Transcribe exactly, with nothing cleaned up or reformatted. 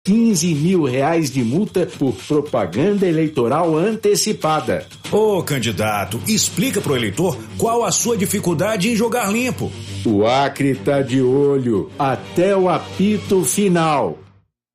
quinze mil reais de multa por propaganda eleitoral antecipada. Ô, candidato, explica pro eleitor qual a sua dificuldade em jogar limpo. O Acre tá de olho até o apito final.